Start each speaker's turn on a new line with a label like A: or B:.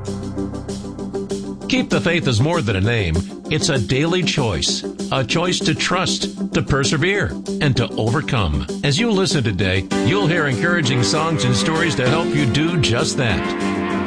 A: Keep the Faith is more than a name. It's a daily choice. A choice to trust, to persevere, and to overcome. As you listen today, you'll hear encouraging songs and stories to help you do just that.